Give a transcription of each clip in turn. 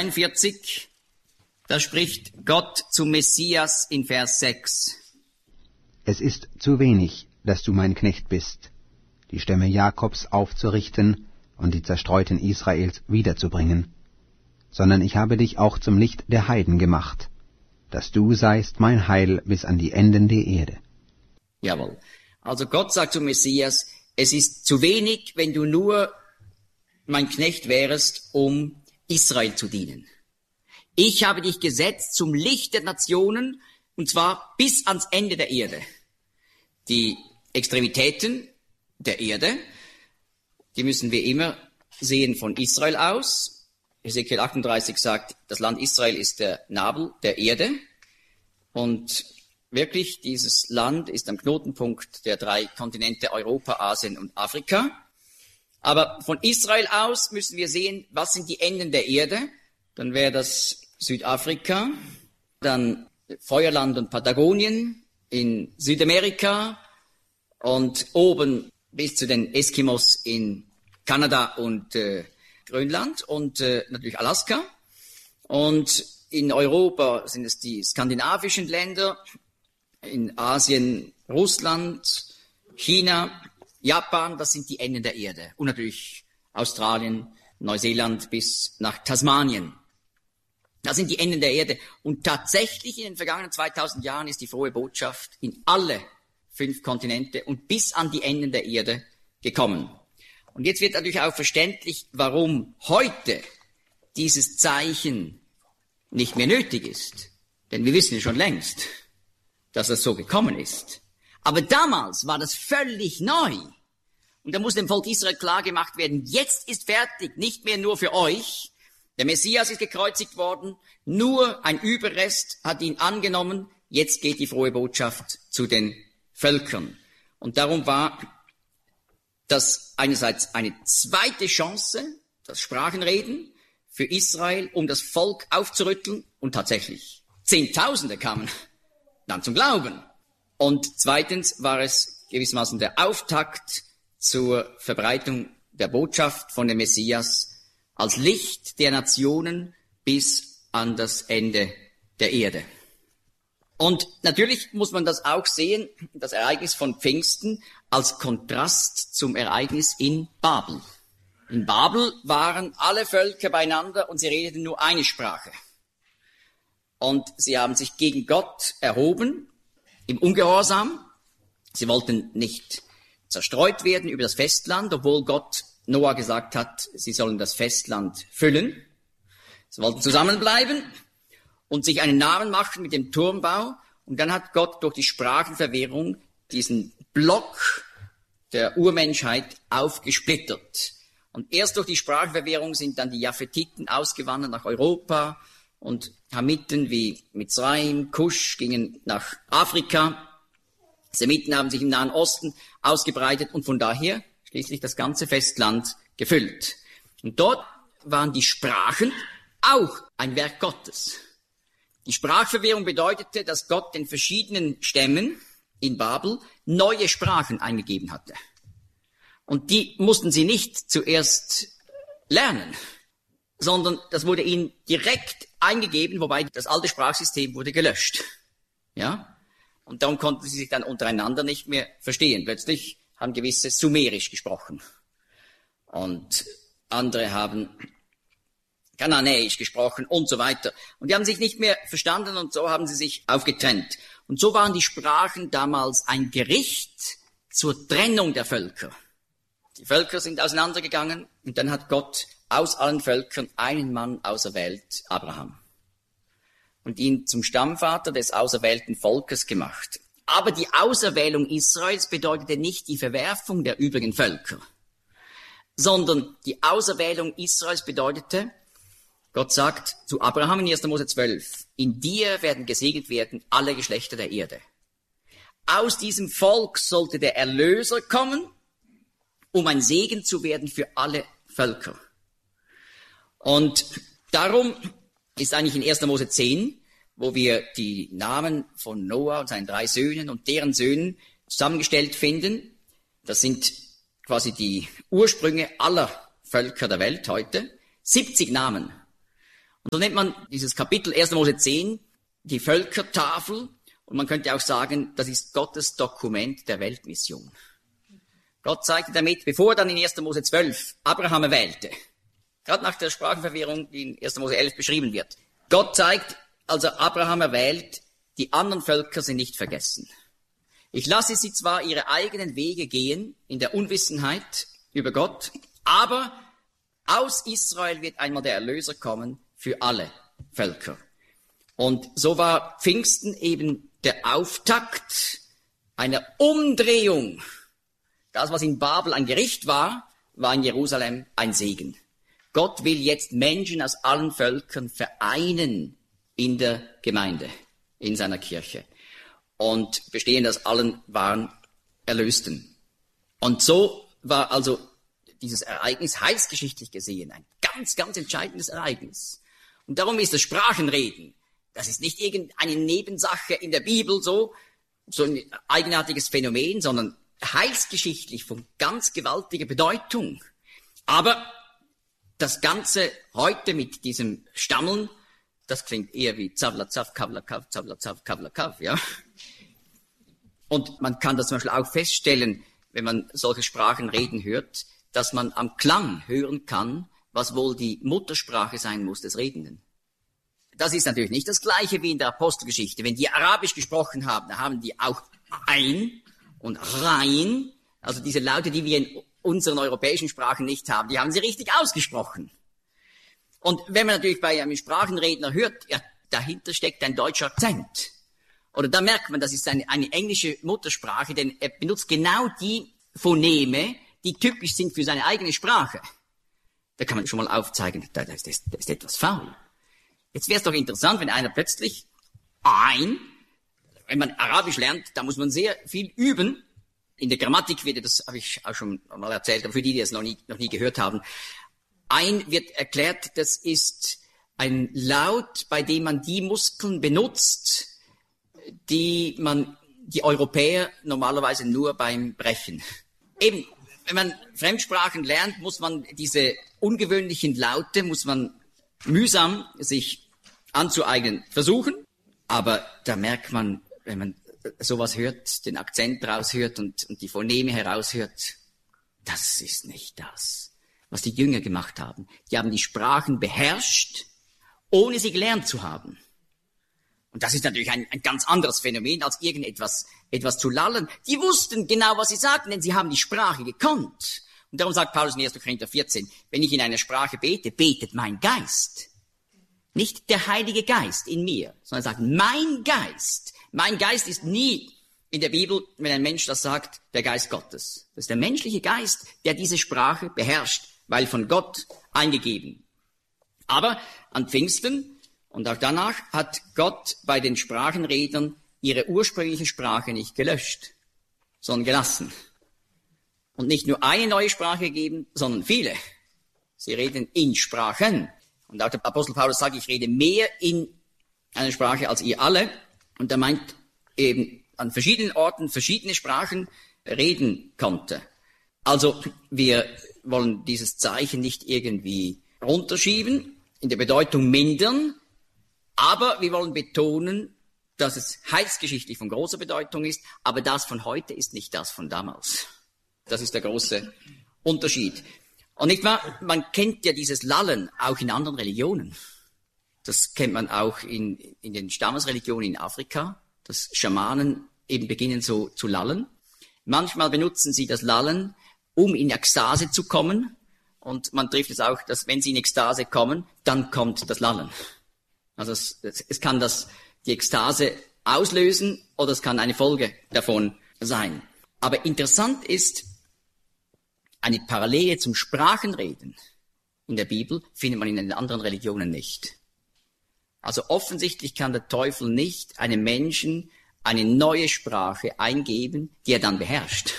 42, da spricht Gott zum Messias in Vers 6. Es ist zu wenig, dass du mein Knecht bist, die Stämme Jakobs aufzurichten und die Zerstreuten Israels wiederzubringen, sondern ich habe dich auch zum Licht der Heiden gemacht, dass du seist mein Heil bis an die Enden der Erde. Jawohl. Also Gott sagt zum Messias, es ist zu wenig, wenn du nur mein Knecht wärest, um Israel zu dienen. Ich habe dich gesetzt zum Licht der Nationen, und zwar bis ans Ende der Erde. Die Extremitäten der Erde, die müssen wir immer sehen von Israel aus. Hesekiel 38 sagt, das Land Israel ist der Nabel der Erde. Und wirklich, dieses Land ist am Knotenpunkt der 3 Kontinente Europa, Asien und Afrika. Aber von Israel aus müssen wir sehen, was sind die Enden der Erde. Dann wäre das Südafrika, dann Feuerland und Patagonien in Südamerika und oben bis zu den Eskimos in Kanada und Grönland und natürlich Alaska. Und in Europa sind es die skandinavischen Länder, in Asien Russland, China, Japan, das sind die Enden der Erde. Und natürlich Australien, Neuseeland bis nach Tasmanien. Das sind die Enden der Erde. Und tatsächlich in den vergangenen 2000 Jahren ist die frohe Botschaft in alle 5 Kontinente und bis an die Enden der Erde gekommen. Und jetzt wird natürlich auch verständlich, warum heute dieses Zeichen nicht mehr nötig ist. Denn wir wissen ja schon längst, dass das so gekommen ist. Aber damals war das völlig neu. Und da muss dem Volk Israel klar gemacht werden, jetzt ist fertig, nicht mehr nur für euch. Der Messias ist gekreuzigt worden, nur ein Überrest hat ihn angenommen, jetzt geht die frohe Botschaft zu den Völkern. Und darum war das einerseits eine zweite Chance, das Sprachenreden für Israel, um das Volk aufzurütteln. Und tatsächlich, Zehntausende kamen dann zum Glauben. Und zweitens war es gewissermaßen der Auftakt zur Verbreitung der Botschaft von dem Messias als Licht der Nationen bis an das Ende der Erde. Und natürlich muss man das auch sehen, das Ereignis von Pfingsten, als Kontrast zum Ereignis in Babel. In Babel waren alle Völker beieinander und sie redeten nur eine Sprache. Und sie haben sich gegen Gott erhoben, im Ungehorsam. Sie wollten nicht zerstreut werden über das Festland, obwohl Gott Noah gesagt hat, sie sollen das Festland füllen. Sie wollten zusammenbleiben und sich einen Namen machen mit dem Turmbau. Und dann hat Gott durch die Sprachenverwirrung diesen Block der Urmenschheit aufgesplittert. Und erst durch die Sprachenverwirrung sind dann die Japhetiten ausgewandert nach Europa und Hamiten wie Mizraim, Kusch gingen nach Afrika. Semiten haben sich im Nahen Osten ausgebreitet und von daher schließlich das ganze Festland gefüllt. Und dort waren die Sprachen auch ein Werk Gottes. Die Sprachverwirrung bedeutete, dass Gott den verschiedenen Stämmen in Babel neue Sprachen eingegeben hatte. Und die mussten sie nicht zuerst lernen, sondern das wurde ihnen direkt eingegeben, wobei das alte Sprachsystem wurde gelöscht. Ja? Und darum konnten sie sich dann untereinander nicht mehr verstehen. Plötzlich haben gewisse Sumerisch gesprochen. Und andere haben Kananäisch gesprochen und so weiter. Und die haben sich nicht mehr verstanden und so haben sie sich aufgetrennt. Und so waren die Sprachen damals ein Gericht zur Trennung der Völker. Die Völker sind auseinandergegangen und dann hat Gott aus allen Völkern einen Mann auserwählt, Abraham. Und ihn zum Stammvater des auserwählten Volkes gemacht. Aber die Auserwählung Israels bedeutete nicht die Verwerfung der übrigen Völker, sondern die Auserwählung Israels bedeutete, Gott sagt zu Abraham in 1. Mose 12, in dir werden gesegnet werden alle Geschlechter der Erde. Aus diesem Volk sollte der Erlöser kommen, um ein Segen zu werden für alle Völker. Und darum ist eigentlich in 1. Mose 10, wo wir die Namen von Noah und seinen 3 Söhnen und deren Söhnen zusammengestellt finden. Das sind quasi die Ursprünge aller Völker der Welt heute. 70 Namen. Und so nennt man dieses Kapitel 1. Mose 10 die Völkertafel. Und man könnte auch sagen, das ist Gottes Dokument der Weltmission. Gott zeigte damit, bevor er dann in 1. Mose 12 Abraham erwählte, gerade nach der Sprachenverwirrung, die in 1. Mose 11 beschrieben wird. Gott zeigt, als er Abraham erwählt, die anderen Völker sind nicht vergessen. Ich lasse sie zwar ihre eigenen Wege gehen, in der Unwissenheit über Gott, aber aus Israel wird einmal der Erlöser kommen für alle Völker. Und so war Pfingsten eben der Auftakt einer Umdrehung. Das, was in Babel ein Gericht war, war in Jerusalem ein Segen. Gott will jetzt Menschen aus allen Völkern vereinen in der Gemeinde, in seiner Kirche. Und bestehend aus allen wahren Erlösten. Und so war also dieses Ereignis heilsgeschichtlich gesehen ein ganz, ganz entscheidendes Ereignis. Und darum ist das Sprachenreden, das ist nicht irgendeine Nebensache in der Bibel, so ein eigenartiges Phänomen, sondern heilsgeschichtlich von ganz gewaltiger Bedeutung. Aber das Ganze heute mit diesem Stammeln, das klingt eher wie Zavlazav, Kavlakav, Zavlazav, Kavlakav, ja. Und man kann das zum Beispiel auch feststellen, wenn man solche Sprachenreden hört, dass man am Klang hören kann, was wohl die Muttersprache sein muss des Redenden. Das ist natürlich nicht das Gleiche wie in der Apostelgeschichte. Wenn die Arabisch gesprochen haben, dann haben die auch ein und rein, also diese Laute, die wir in unseren europäischen Sprachen nicht haben, die haben sie richtig ausgesprochen. Und wenn man natürlich bei einem Sprachenredner hört, ja, dahinter steckt ein deutscher Akzent. Oder da merkt man, das ist eine englische Muttersprache, denn er benutzt genau die Phoneme, die typisch sind für seine eigene Sprache. Da kann man schon mal aufzeigen, da ist etwas faul. Jetzt wäre es doch interessant, wenn einer plötzlich wenn man Arabisch lernt, da muss man sehr viel üben. In der Grammatik wird, das habe ich auch schon mal erzählt, aber für die es noch nie gehört haben, wird erklärt, das ist ein Laut, bei dem man die Muskeln benutzt, die Europäer normalerweise nur beim Brechen. Eben, wenn man Fremdsprachen lernt, muss man diese ungewöhnlichen Laute, mühsam sich anzueignen versuchen. Aber da merkt man, wenn man sowas hört, den Akzent raushört und die Phoneme heraushört, das ist nicht das, was die Jünger gemacht haben. Die haben die Sprachen beherrscht, ohne sie gelernt zu haben. Und das ist natürlich ein ganz anderes Phänomen, als etwas zu lallen. Die wussten genau, was sie sagten, denn sie haben die Sprache gekonnt. Und darum sagt Paulus in 1. Korinther 14, wenn ich in einer Sprache bete, betet mein Geist. Nicht der Heilige Geist in mir, sondern sagt mein Geist. Mein Geist ist nie in der Bibel, wenn ein Mensch das sagt, der Geist Gottes. Das ist der menschliche Geist, der diese Sprache beherrscht, weil von Gott eingegeben. Aber an Pfingsten und auch danach hat Gott bei den Sprachenrednern ihre ursprüngliche Sprache nicht gelöscht, sondern gelassen. Und nicht nur eine neue Sprache gegeben, sondern viele. Sie reden in Sprachen. Und auch der Apostel Paulus sagt, ich rede mehr in einer Sprache als ihr alle. Und er meint eben an verschiedenen Orten verschiedene Sprachen reden konnte. Also wir wollen dieses Zeichen nicht irgendwie runterschieben, in der Bedeutung mindern, aber wir wollen betonen, dass es heilsgeschichtlich von großer Bedeutung ist, aber das von heute ist nicht das von damals. Das ist der große Unterschied. Und nicht wahr, man kennt ja dieses Lallen auch in anderen Religionen. Das kennt man auch in den Stammesreligionen in Afrika, dass Schamanen eben beginnen so zu lallen. Manchmal benutzen sie das Lallen, um in Ekstase zu kommen. Und man trifft es auch, dass wenn sie in Ekstase kommen, dann kommt das Lallen. Also es kann die Ekstase auslösen oder es kann eine Folge davon sein. Aber interessant ist, eine Parallele zum Sprachenreden in der Bibel findet man in den anderen Religionen nicht. Also offensichtlich kann der Teufel nicht einem Menschen eine neue Sprache eingeben, die er dann beherrscht.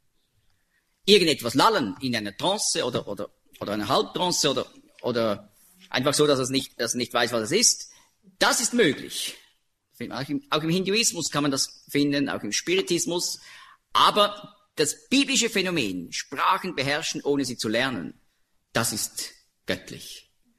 Irgendetwas lallen in einer Trance oder einer Halbtrance oder einfach so, dass er nicht weiß, was es ist, das ist möglich. Auch im Hinduismus kann man das finden, auch im Spiritismus. Aber das biblische Phänomen, Sprachen beherrschen, ohne sie zu lernen, das ist göttlich.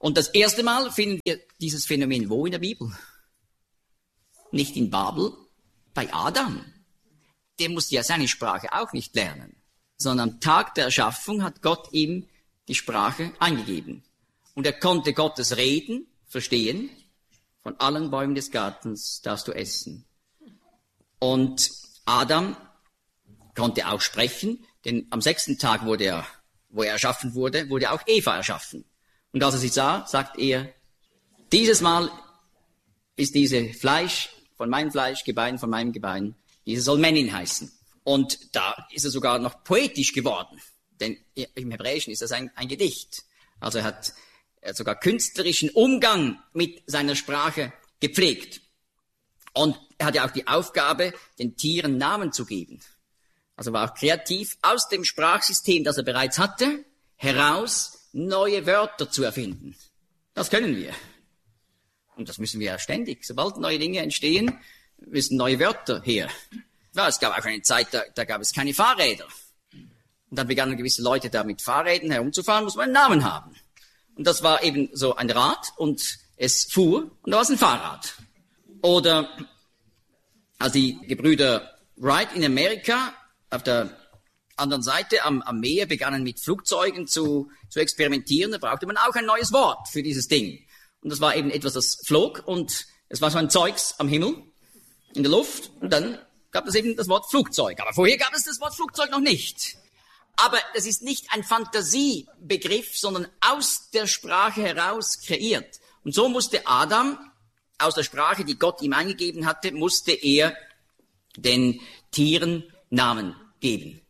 Und das erste Mal finden wir dieses Phänomen wo in der Bibel? Nicht in Babel, bei Adam. Der musste ja seine Sprache auch nicht lernen, sondern am Tag der Erschaffung hat Gott ihm die Sprache eingegeben. Und er konnte Gottes Reden verstehen. Von allen Bäumen des Gartens darfst du essen. Und Adam konnte auch sprechen, denn am 6. Tag wo er erschaffen wurde, wurde auch Eva erschaffen. Und als er sie sah, sagt er, dieses Mal ist diese Fleisch von meinem Fleisch, Gebein von meinem Gebein, diese soll Männin heißen. Und da ist er sogar noch poetisch geworden, denn im Hebräischen ist das ein Gedicht. Also er hat sogar künstlerischen Umgang mit seiner Sprache gepflegt. Und er hatte auch die Aufgabe, den Tieren Namen zu geben. Also war auch kreativ, aus dem Sprachsystem, das er bereits hatte, heraus neue Wörter zu erfinden. Das können wir. Und das müssen wir ja ständig. Sobald neue Dinge entstehen, müssen neue Wörter her. Ja, es gab auch eine Zeit, da gab es keine Fahrräder. Und dann begannen gewisse Leute da mit Fahrrädern herumzufahren, muss man einen Namen haben. Und das war eben so ein Rad und es fuhr und da war es ein Fahrrad. Oder als die Gebrüder Wright in Amerika auf der anderen Seite am Meer begannen mit Flugzeugen zu experimentieren, da brauchte man auch ein neues Wort für dieses Ding. Und das war eben etwas, das flog und es war so ein Zeugs am Himmel, in der Luft und dann gab es eben das Wort Flugzeug. Aber vorher gab es das Wort Flugzeug noch nicht. Aber das ist nicht ein Fantasiebegriff, sondern aus der Sprache heraus kreiert. Und so musste Adam, aus der Sprache, die Gott ihm eingegeben hatte, musste er den Tieren Namen geben.